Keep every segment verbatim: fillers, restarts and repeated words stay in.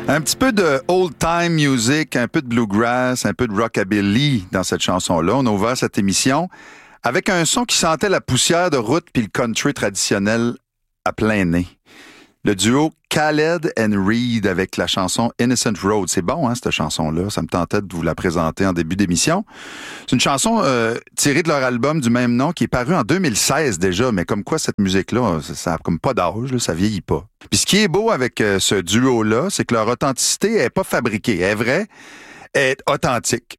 Un petit peu de old-time music, un peu de bluegrass, un peu de rockabilly dans cette chanson-là. On a ouvert cette émission avec un son qui sentait la poussière de route puis le country traditionnel à plein nez. Le duo Khaled and Reed avec la chanson Innocent Road. C'est bon, hein, cette chanson-là. Ça me tentait de vous la présenter en début d'émission. C'est une chanson euh, tirée de leur album du même nom qui est paru en deux mille seize déjà, mais comme quoi cette musique-là, ça, ça a comme pas d'âge, là, ça vieillit pas. Puis ce qui est beau avec euh, ce duo-là, c'est que leur authenticité est pas fabriquée, elle est vraie, elle est authentique.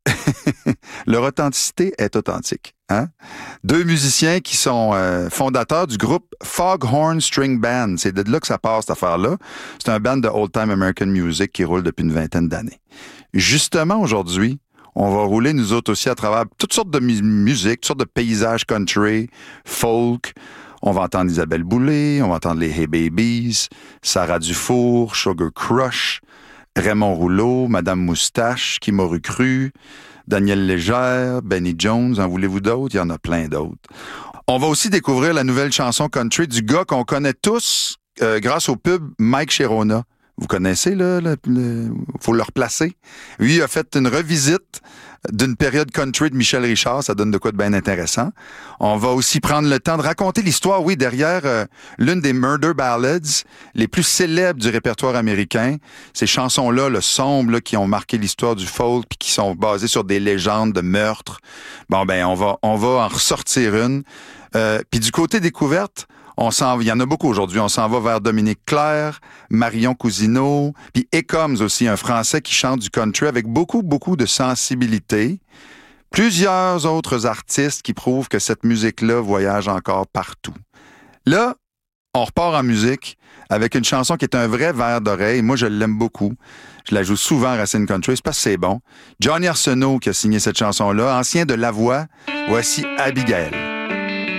Leur authenticité est authentique. Hein? Deux musiciens qui sont euh, fondateurs du groupe Foghorn String Band. C'est de là que ça passe, cette affaire-là. C'est un band de old-time American music qui roule depuis une vingtaine d'années. Justement, aujourd'hui, on va rouler, nous autres aussi, à travers toutes sortes de mu- musique, toutes sortes de paysages country, folk. On va entendre Isabelle Boulay, on va entendre les Hey Babies, Sarah Dufour, Sugar Crush, Raymond Rouleau, Madame Moustache, Qui m'aurait cru, Daniel Légère, Benny Jones, en voulez-vous d'autres? Il y en a plein d'autres. On va aussi découvrir la nouvelle chanson country du gars qu'on connaît tous euh, grâce au pub Mike Sherona. Vous connaissez, là, le, le, faut le replacer. Lui, il a fait une revisite d'une période country de Michel Richard. Ça donne de quoi de bien intéressant. On va aussi prendre le temps de raconter l'histoire, oui, derrière euh, l'une des murder ballads les plus célèbres du répertoire américain. Ces chansons-là, le sombre, là, qui ont marqué l'histoire du folk puis qui sont basées sur des légendes de meurtres. Bon, ben, on va, on va en ressortir une. Euh, puis du côté découverte, on s'en, il y en a beaucoup aujourd'hui. On s'en va vers Dominique Clerc, Marion Cousineau, puis Ecoms aussi, un Français qui chante du country avec beaucoup, beaucoup de sensibilité. Plusieurs autres artistes qui prouvent que cette musique-là voyage encore partout. Là, on repart en musique avec une chanson qui est un vrai verre d'oreille. Moi, je l'aime beaucoup. Je la joue souvent à Racine Country, c'est parce que c'est bon. Johnny Arsenault qui a signé cette chanson-là, ancien de La Voix. Voici Abigail.